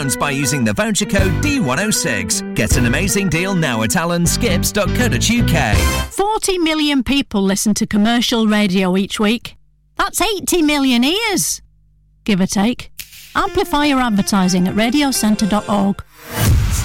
£100 by using the voucher code D106. Get an amazing deal now at alanskips.co.uk. 40 million people listen to commercial radio each week. That's 80 million ears, give or take. Amplify your advertising at radiocentre.org.